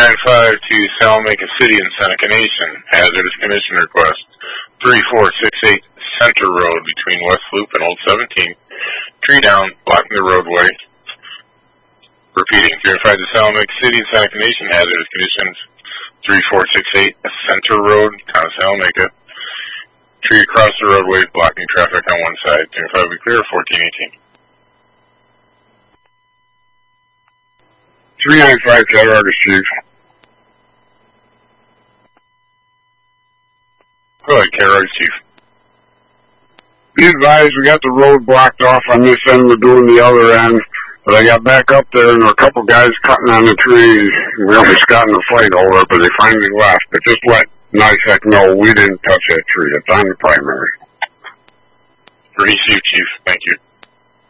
395 to Salamanca City and Seneca Nation. Hazardous condition request. 3468 Center Road between West Loop and Old 17. Tree down, blocking the roadway. Repeating, 395 to Salamanca City and Seneca Nation. Hazardous conditions. 3468 Center Road, town of Salamanca. Tree across the roadway, blocking traffic on one side. 395 be clear, 1418. 395 Cattaraugus, Chief. Go ahead, Cattaraugus, Chief. Be advised, we got the road blocked off on this end, we're doing the other end. But I got back up there and there were a couple guys cutting on the trees. We almost got in a fight over it, but they finally left. But just let NISEC know we didn't touch that tree. It's on the primary. Receive, Chief. Thank you.